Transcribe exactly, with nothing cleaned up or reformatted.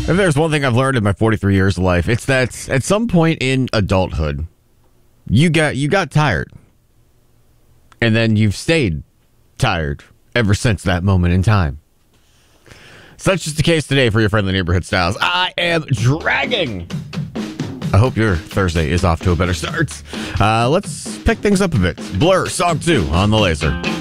If there's one thing I've learned in my forty-three years of life, it's that at some point in adulthood, you got you got tired. And then you've stayed tired ever since that moment in time. Such is the case today for your friendly neighborhood styles. I am dragging. I hope your Thursday is off to a better start. Uh, let's pick things up a bit. Blur, Song two on the Laser.